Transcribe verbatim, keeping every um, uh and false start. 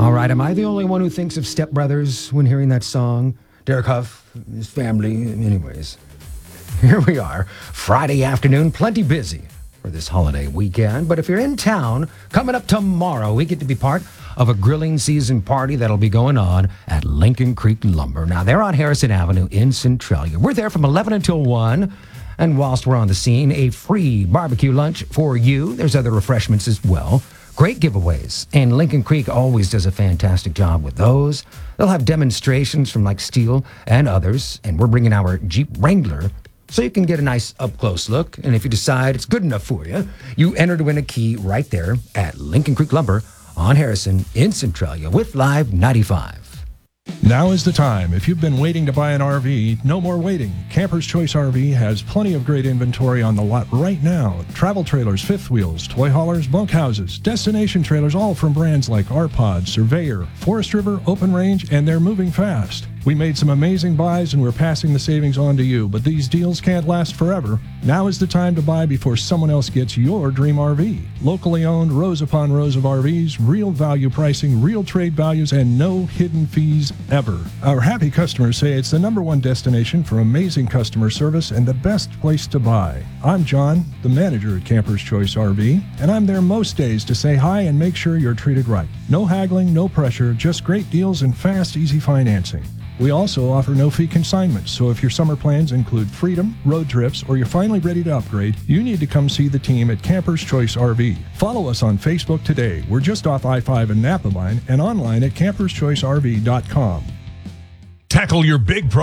All right, am I the only one who thinks of Step Brothers when hearing that song? Derek Huff, his family, anyways. Here we are, Friday afternoon, plenty busy for this holiday weekend. But if you're in town, coming up tomorrow, we get to be part of a grilling season party that'll be going on at Lincoln Creek Lumber. Now, they're on Harrison Avenue in Centralia. We're there from eleven until one. And whilst we're on the scene, a free barbecue lunch for you. There's other refreshments as well. Great giveaways. And Lincoln Creek always does a fantastic job with those. They'll have demonstrations from like Steel and others. And we're bringing our Jeep Wrangler so you can get a nice up-close look. And if you decide it's good enough for you, you enter to win a key right there at Lincoln Creek Lumber on Harrison in Centralia with Live ninety-five. Now is the time. If you've been waiting to buy an R V, no more waiting. Camper's Choice R V has plenty of great inventory on the lot right now. Travel trailers, fifth wheels, toy haulers, bunkhouses, destination trailers, all from brands like R-Pod, Surveyor, Forest River, Open Range, and they're moving fast. We made some amazing buys and we're passing the savings on to you, but these deals can't last forever. Now is the time to buy before someone else gets your dream R V. Locally owned, rows upon rows of R Vs, real value pricing, real trade values, and no hidden fees ever. Our happy customers say it's the number one destination for amazing customer service and the best place to buy. I'm John, the manager at Camper's Choice R V, and I'm there most days to say hi and make sure you're treated right. No haggling, no pressure, just great deals and fast, easy financing. We also offer no-fee consignments, so if your summer plans include freedom, road trips, or you're finally ready to upgrade, you need to come see the team at Camper's Choice R V. Follow us on Facebook today. We're just off I five and Napa Line and online at campers choice r v dot com. Tackle your big problem.